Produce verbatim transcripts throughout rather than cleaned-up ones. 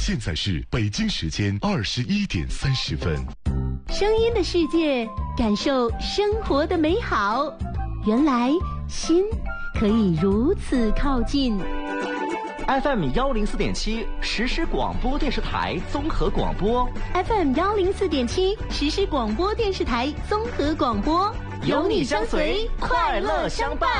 现在是北京时间二十一点三十分。 声音的世界，感受生活的美好。原来心可以如此靠近。 F M 幺零四点七实时广播电视台综合广播 ，F M 幺零四点七实时广播电视台综合广播， 有你相随，快乐相伴。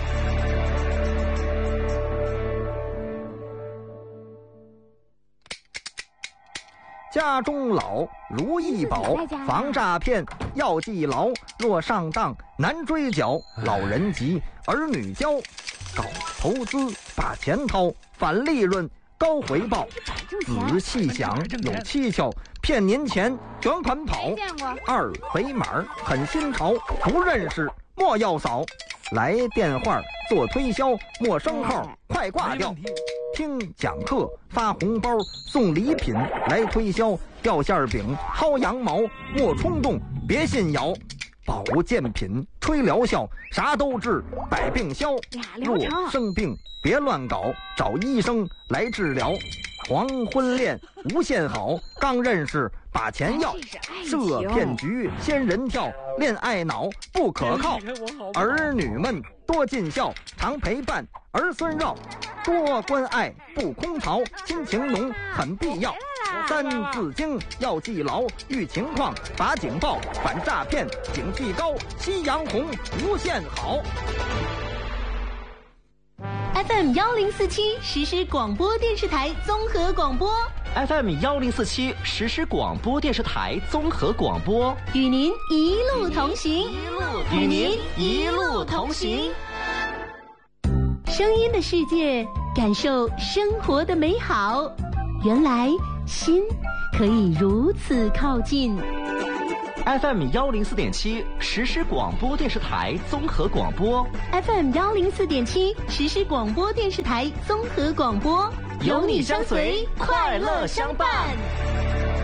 家中老如意宝，防诈骗要记牢。若上当难追缴，老人急儿女教。搞投资把钱掏，返利润高回报。仔细想有蹊跷，骗您钱卷款跑。二维码很新潮，不认识莫要扫。来电话做推销，陌生号快挂掉。听讲课发红包送礼品来推销，掉馅饼薅羊毛莫冲动别信谣。保健品吹疗效啥都治百病消，若生病别乱搞，找医生来治疗。黄昏恋无限好，刚认识把钱要。设骗局仙人跳，恋爱脑不可靠。儿女们多尽孝，常陪伴儿孙绕。多关爱不空巢，亲情浓很必要。三字经要记牢，遇情况打警报，反诈骗警惕高，夕阳红无限好。 F M 幺零四七实时广播电视台综合广播 ，F M 幺零四七实时广播电视台综合广播， 与您一路同行， 与您一路同行。 声音的世界，感受生活的美好。原来心可以如此靠近。 F M 幺零四点七实时广播电视台综合广播 ，F M 幺零四点七实时广播电视台综合广播， 有你相随，快乐相伴。